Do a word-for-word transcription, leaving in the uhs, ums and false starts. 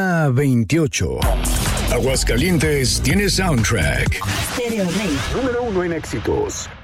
Zona veintiocho. Aguascalientes tiene soundtrack. Stereo Rey. Número uno en éxitos.